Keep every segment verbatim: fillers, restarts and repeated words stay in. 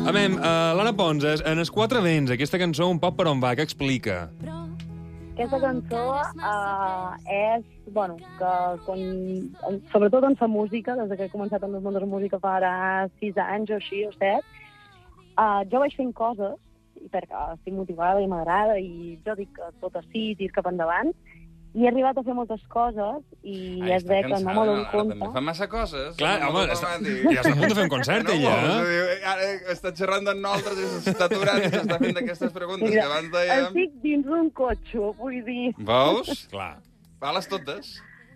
A veure, uh, l'Anna Pons, en Els quatre vents, aquesta cançó un poc per on va, què explica? Aquesta cançó uh, és, bueno, que quan, sobretot en fa música, des que he començat amb el món de la música fa ara sis anys o així, o set, uh, jo vaig fent coses, perquè estic motivada i m'agrada, i jo dic que tot així, tir cap endavant, i he arribat a fer moltes coses i Ai, es ve que no m'ho dono compte. També fa massa coses. Clar, home, està, ja està a punt de fer un concert, no, ella. Eh? Ara està xerrant amb nosaltres i s'està aturant i s'està fent aquestes preguntes que abans dèiem... Estic dins d'un cotxe, vull dir... Veus? Clar. Va-les totes.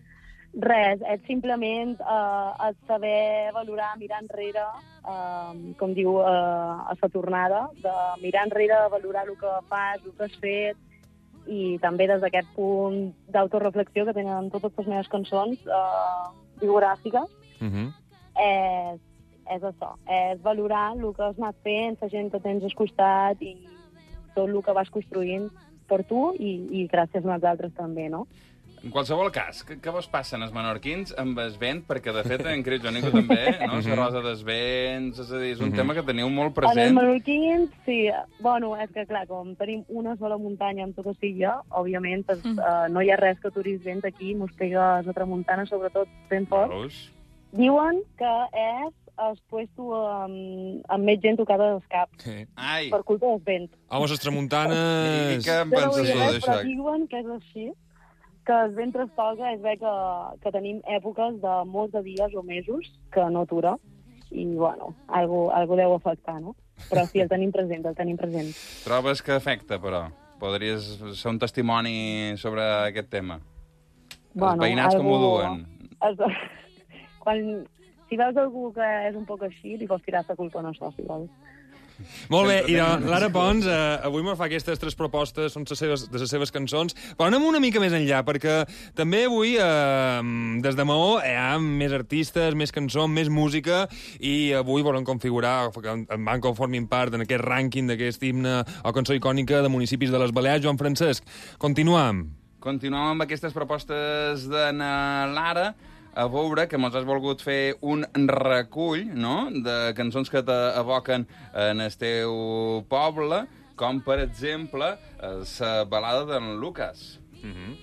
Res, és simplement eh, el saber valorar, mirar enrere, eh, com diu eh, a sa tornada, de mirar enrere, valorar el que fas, el que has fet, i també des d'aquest punt d'autoreflexió que tenen totes les meves cançons eh, biogràfiques, Uh -huh. és, és això, és valorar el que has anat fent, la gent que tens al costat i tot el que vas construint per tu i, i gràcies a uns altres també, no? En qualsevol cas, què, què vos passen els menorquins amb el vent? Perquè, de fet, en Cris Jonico també, no? La rosa dels vents, és a dir, és un tema que teniu molt En els present. menorquins, sí. Bueno, és que, clar, com tenim una sola muntanya en tota Silla, òbviament, pues, uh, no hi ha res que aturis vent aquí, mos pega la tramuntana, sobretot, ben fort. Veus? Diuen que és el puesto amb, amb més gent tocada dels caps, Sí. Ai, per culpa del vent. Home, les i tramuntanes... què en Jo no penses vull dir tu res, d'això? però diuen que és així, que el vent trastoca, és bé que, que tenim èpoques de molts de dies o mesos que no atura, i, bueno, algú, algú deu afectar, no? Però sí, el tenim present, el tenim present. Trobes que afecta, però? Podries ser un testimoni sobre aquest tema? Els veïnats com ho duen? Els... Quan... Si veus algú que és un poc així, li pots tirar la culpa a això, si vols. Molt bé, Sempre i tenim l'Anna una Pons eh, avui me fa aquestes tres propostes, són les seves, de les seves cançons, però anem una mica més enllà, perquè també avui, eh, des de Maó, hi ha més artistes, més cançons, més música, i avui volen configurar, que en van conformin part en aquest rànquing d'aquest himne o cançó icònica de municipis de les Balears. Joan Francesc, continuam. Continuem amb aquestes propostes d'Anna Lara, a veure que mos has volgut fer un recull, no?, de cançons que t'evoquen en el teu poble, com, per exemple, la balada d'en Lucas. Uh -huh.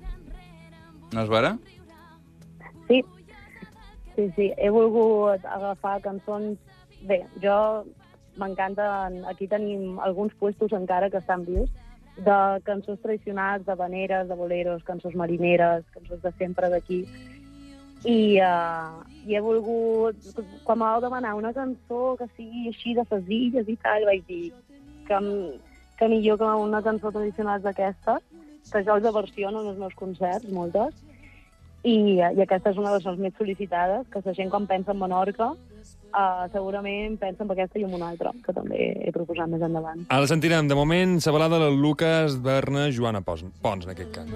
No és vera? Sí, sí, sí. He volgut agafar cançons... Bé, jo m'encanta... Aquí tenim alguns puestos encara que estan vius, de cançons tradicionals, de vaneres, de boleros, cançons marineres, cançons de sempre d'aquí. I, uh, i he volgut... Quan m'heu demanar una cançó que sigui així de les illes i tal, vaig dir que, que millor que una cançó tradicional d'aquestes, que jo els versiono en els meus concerts, moltes, i, i aquesta és una de les més sol·licitades, que la gent quan pensa en Menorca uh, segurament pensa en aquesta i en una altra, que també he proposat més endavant. Ara la sentirem. De moment, la balada de Lucas, Berna, Joana Pons, Pons en aquest cas.